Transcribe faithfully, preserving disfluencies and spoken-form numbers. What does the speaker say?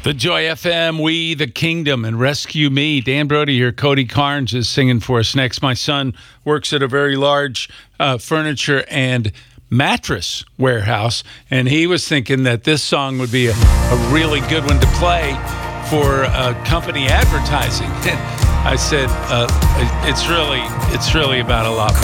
The Joy F M, We the Kingdom, and Rescue Me. Dan Brody here. Cody Carnes is singing for us next. My son works at a very large uh, furniture and mattress warehouse, and he was thinking that this song would be a, a really good one to play for uh, company advertising. I said, uh, it's really, it's really about a lot